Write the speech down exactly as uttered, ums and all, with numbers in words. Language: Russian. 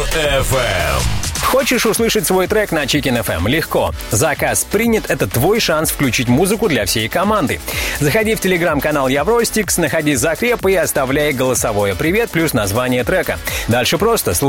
эф эм. Хочешь услышать свой трек на Chicken эф эм? Легко. Заказ принят — это твой шанс включить музыку для всей команды. Заходи в телеграм-канал Евростикс, находи закреп и оставляй голосовое «Привет» плюс название трека. Дальше просто.